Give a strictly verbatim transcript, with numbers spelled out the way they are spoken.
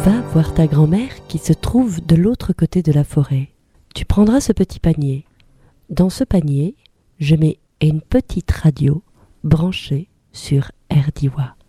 Va voir ta grand-mère qui se trouve de l'autre côté de la forêt. Tu prendras ce petit panier. Dans ce panier, je mets une petite radio branchée sur R D I W A.